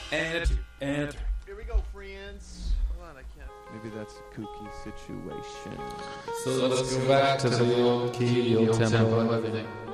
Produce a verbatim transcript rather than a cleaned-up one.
And a two. And a three. Here we go, friends. Hold on, I can't. Maybe that's a kooky situation. So let's go back to the old key, the old tempo, everything.